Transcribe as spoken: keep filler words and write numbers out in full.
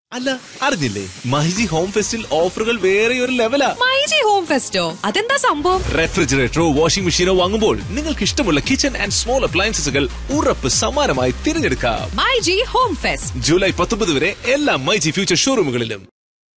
അല്ല അറിഞ്ഞില്ലേ, മൈജി ഹോം ഫെസ്റ്റിൽ ഓഫറുകൾ വേറെ ഒരു ലെവലാ. മൈജി ഹോം ഫെസ്റ്റോ? അതെന്താ സംഭവം? റെഫ്രിജറേറ്ററോ വാഷിംഗ് മെഷീനോ വാങ്ങുമ്പോൾ നിങ്ങൾക്ക് ഇഷ്ടമുള്ള കിച്ചൺ ആൻഡ് സ്മോൾ അപ്ലയൻസസുകൾ ഉറപ്പ് സമ്മാനമായി തിരഞ്ഞെടുക്കാം. മൈജി ഹോം ഫെസ്റ്റ് ജൂലൈ പത്തൊമ്പത് വരെ എല്ലാ മൈജി ഫ്യൂച്ചർ ഷോറൂമുകളിലും.